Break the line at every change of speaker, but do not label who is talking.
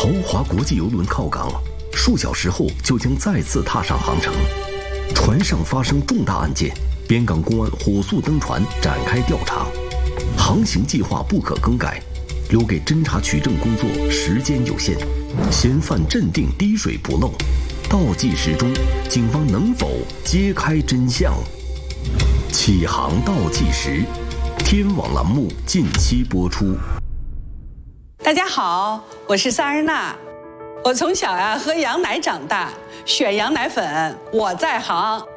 豪华国际邮轮靠港，数小时后就将再次踏上航程。船上发生重大案件，边港公安火速登船展开调查，航行计划不可更改，留给侦查取证工作时间有限，嫌犯镇定滴水不漏。倒计时中，警方能否揭开真相？启航倒计时，天网栏目近期播出。
大家好，我是萨日娜。我从小喝羊奶长大，选羊奶粉，我在行。